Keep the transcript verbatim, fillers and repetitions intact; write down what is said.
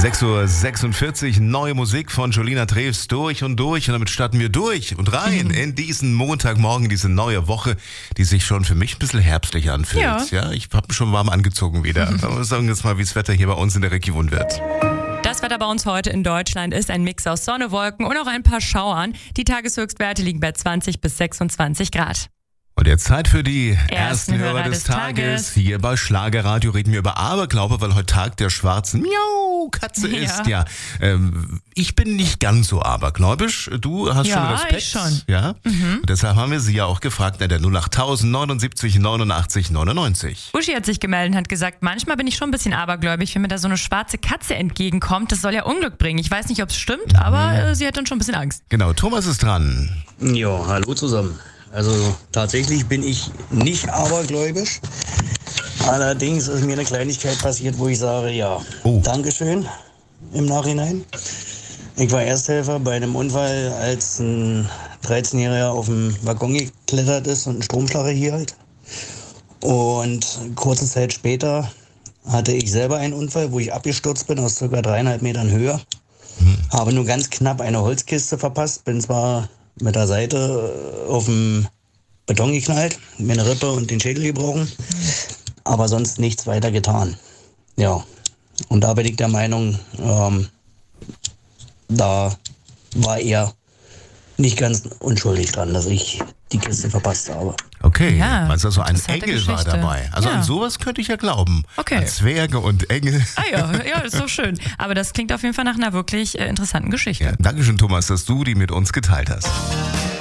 sechs Uhr sechsundvierzig, neue Musik von Jolina Treves durch und durch. Und damit starten wir durch und rein in diesen Montagmorgen, diese neue Woche, die sich schon für mich ein bisschen herbstlich anfühlt. Ja, ja ich habe mich schon warm angezogen wieder. Wir sagen jetzt mal, wie das Wetter hier bei uns in der Region wird. Das Wetter bei uns heute in Deutschland ist ein Mix aus Sonne, Wolken und auch ein paar Schauern. Die Tageshöchstwerte liegen bei zwanzig bis sechsundzwanzig Grad. Und jetzt Zeit für die ersten, Ersten Hörer, Hörer des, des Tages. Tages. Hier bei Schlagerradio reden wir über Aberglaube, weil heute Tag der schwarzen Miau-Katze Ja. ist. Ja, ähm, ich bin nicht ganz so abergläubisch. Du hast Ja, schon Respekt. ich schon. Ja, mhm. Und deshalb haben wir sie ja auch gefragt in der null acht tausend neunundsiebzig neunundachtzig neunundneunzig. Uschi hat sich gemeldet und hat gesagt, manchmal bin ich schon ein bisschen abergläubig, wenn mir da so eine schwarze Katze entgegenkommt. Das soll ja Unglück bringen. Ich weiß nicht, ob es stimmt, aber äh, sie hat dann schon ein bisschen Angst. Genau, Thomas ist dran. Ja, hallo zusammen. Also tatsächlich bin ich nicht abergläubisch. Allerdings ist mir eine Kleinigkeit passiert, wo ich sage, ja, Oh. Dankeschön im Nachhinein. Ich war Ersthelfer bei einem Unfall, als ein dreizehnjähriger auf dem Waggon geklettert ist und einen Stromschlag erhielt. Und kurze Zeit später hatte ich selber einen Unfall, wo ich abgestürzt bin aus ca. dreieinhalb Metern Höhe. Mhm. Habe nur ganz knapp eine Holzkiste verpasst, bin zwar mit der Seite auf dem Beton geknallt, mir eine Rippe und den Schädel gebrochen, aber sonst nichts weiter getan. Ja, und da bin ich der Meinung, ähm, da war er nicht ganz unschuldig dran, dass ich die Kiste verpasst habe. Okay, Ja, meinst du, also ein interessante Engel war Geschichte. dabei? Also Ja. an sowas könnte ich ja glauben. Okay. An Zwerge und Engel. Ah ja, ja, ist doch schön. Aber das klingt auf jeden Fall nach einer wirklich äh, interessanten Geschichte. Ja, Dankeschön, Thomas, dass du die mit uns geteilt hast.